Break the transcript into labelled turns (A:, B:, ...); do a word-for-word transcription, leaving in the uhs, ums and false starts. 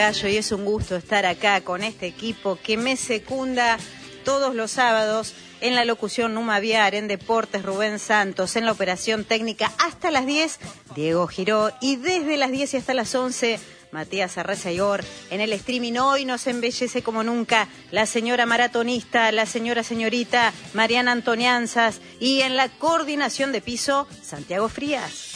A: Gallo y es un gusto estar acá con este equipo que me secunda todos los sábados. En la locución Numa Viar, en Deportes Rubén Santos, en la operación técnica hasta las diez, Diego Giró, y desde las diez y hasta las once, Matías Arrezaigor. En el streaming hoy nos embellece como nunca la señora maratonista, la señora señorita Mariana Antonianzas, y en la coordinación de piso, Santiago Frías.